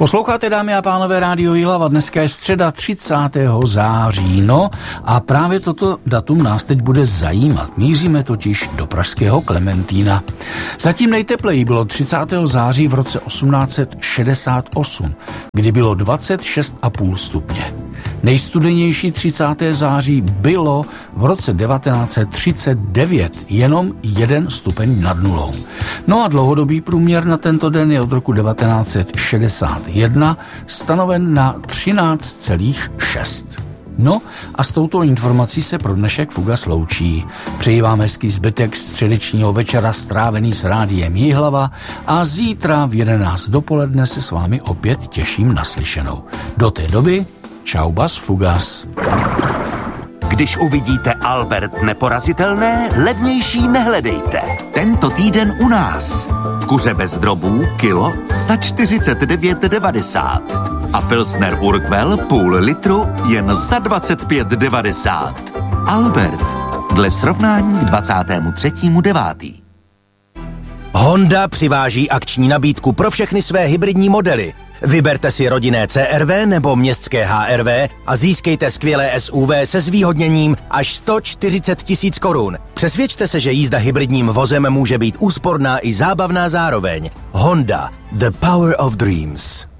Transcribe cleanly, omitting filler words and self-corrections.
Posloucháte, dámy a pánové, Rádio Jihlava. Dneska je středa 30. září. No a právě toto datum nás teď bude zajímat. Míříme totiž do pražského Klementína. Zatím nejtepleji bylo 30. září v roce 1868, kdy bylo 26,5 stupně. Nejstudenější 30. září bylo v roce 1939, jenom 1 stupeň nad nulou. No a dlouhodobý průměr na tento den je od roku 1961 stanoven na 13,6. No a s touto informací se pro dnešek Fugas loučí. Přeji vám hezký zbytek středečního večera strávený s Rádiem Jihlava a zítra v 11 dopoledne se s vámi opět těším na slyšenou. Do té doby čau bas Fugas. Když uvidíte Albert neporazitelné, levnější nehledejte. Tento týden u nás. Kuře bez drobů, kilo za 49,90. A Pilsner Urquell půl litru jen za 25,90. Albert, dle srovnání k 23.9. Honda přiváží akční nabídku pro všechny své hybridní modely. Vyberte si rodinné CR-V nebo městské HR-V a získejte skvělé SUV se zvýhodněním až 140 000 korun. Přesvědčte se, že jízda hybridním vozem může být úsporná i zábavná zároveň. Honda, the power of dreams.